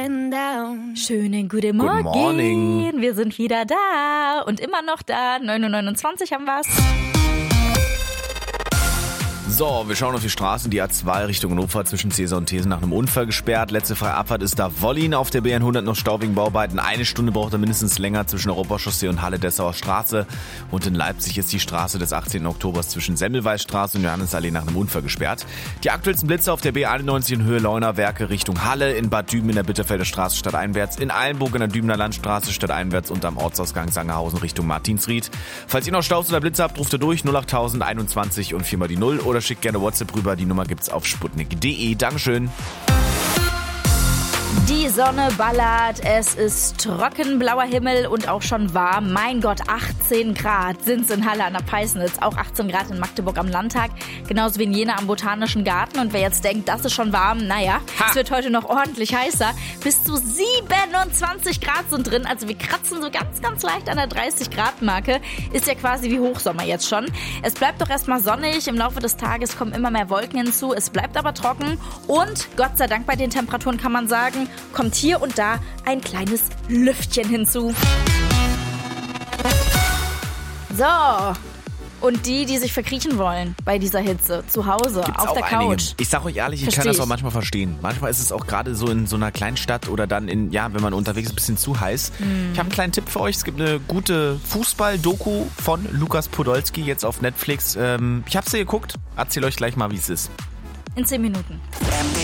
Schönen guten Morgen. Good morning. Wir sind wieder da und immer noch da. 9:29 Uhr haben wir's. So, wir schauen auf die Straßen. Die A2 Richtung Hannover zwischen Cäsar und Thesen nach einem Unfall gesperrt. Letzte freie Abfahrt ist da Wollin auf der BN 100 noch Stau wegen Bauarbeiten. Eine Stunde braucht er mindestens länger zwischen Europachaussee und Halle-Dessauer Straße. Und in Leipzig ist die Straße des 18. Oktobers zwischen Semmelweisstraße und Johannesallee nach einem Unfall gesperrt. Die aktuellsten Blitze auf der B91 in Höhe Leunawerke Richtung Halle, in Bad Düben in der Bitterfelder Straße stadteinwärts, in Eilenburg in der Dübener Landstraße stadteinwärts und am Ortsausgang Sangerhausen Richtung Martinsried. Falls ihr noch Staus oder Blitze habt, ruft ihr durch 08000 21 und 4 mal die 0 oder schickt gerne WhatsApp rüber. Die Nummer gibt's auf sputnik.de. Dankeschön. Die Sonne ballert, es ist trocken, blauer Himmel und auch schon warm. Mein Gott, 18 Grad sind's in Halle an der Peisnitz, auch 18 Grad in Magdeburg am Landtag, genauso wie in Jena am Botanischen Garten. Und wer jetzt denkt, das ist schon warm, naja, es wird heute noch ordentlich heißer. Bis zu 27 Grad sind drin, also wir kratzen so ganz, ganz leicht an der 30-Grad-Marke. Ist ja quasi wie Hochsommer jetzt schon. Es bleibt doch erstmal sonnig, im Laufe des Tages kommen immer mehr Wolken hinzu, es bleibt aber trocken und Gott sei Dank bei den Temperaturen kann man sagen, kommt hier und da ein kleines Lüftchen hinzu. So, und die sich verkriechen wollen bei dieser Hitze, zu Hause, Gibt's auf der Couch. Einige. Ich sag euch ehrlich, ich kann das auch manchmal verstehen. Manchmal ist es auch gerade so in so einer kleinen Stadt oder dann wenn man unterwegs ist, ein bisschen zu heiß. Ich habe einen kleinen Tipp für euch. Es gibt eine gute Fußball-Doku von Lukas Podolski jetzt auf Netflix. Ich habe sie geguckt. Erzähl euch gleich mal, wie es ist. In 10 Minuten.